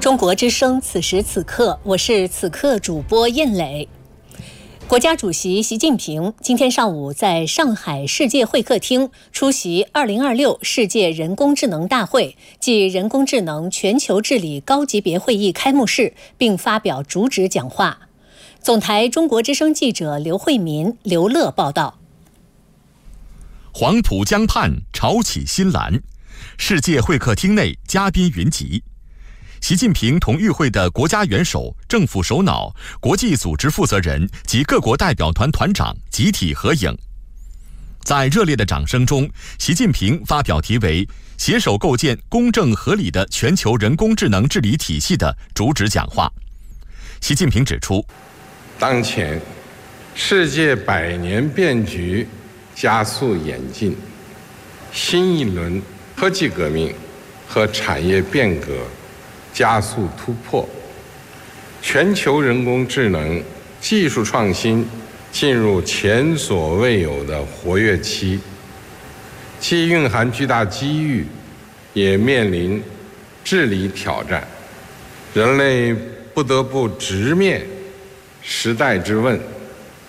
中国之声，此时此刻，我是此刻主播燕磊。国家主席习近平今天上午在上海世界会客厅出席2026世界人工智能大会暨人工智能全球治理高级别会议开幕式，并发表主旨讲话。总台中国之声记者刘慧民、刘乐报道。 黄浦江畔潮起新澜，世界会客厅内嘉宾云集。习近平同与会的国家元首、政府首脑、国际组织负责人及各国代表团团长集体合影。在热烈的掌声中，习近平发表题为“携手构建公正合理的全球人工智能治理体系”的主旨讲话。习近平指出， 当前世界百年变局加速演进，新一轮科技革命和产业变革加速突破，全球人工智能技术创新进入前所未有的活跃期，既蕴含巨大机遇，也面临治理挑战。人类不得不直面时代之问，